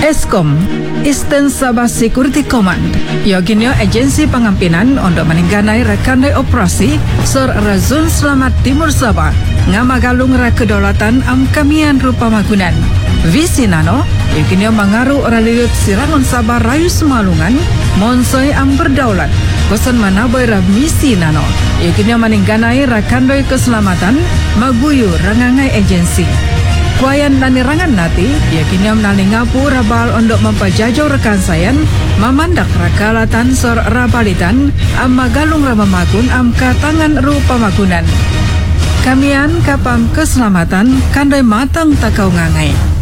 Eskom, Eastern Sabah Security Command, yoginyo agensi pengampinan untuk meningganai rekanai operasi Sor Razun Selamat Timur Sabah, ngamagalung kedaulatan kamian rupa magunan. Visi nano, yoginyo mengaruh raliut sirangon Sabah Rayu Semalungan, monsoi berdaulat. Kosan manaboy misi nano, yoginyo meningganai rekanai keselamatan, maguyu rangangai agensi. Kuayan nanirangan nati, yakinnya menalingapu rabal untuk mempajajau rekan sayan, memandak rakalatan sor rabalitan, magalung ramamakun katangan rupa magunan. Kamian kapam keselamatan, kandai matang takau ngangai.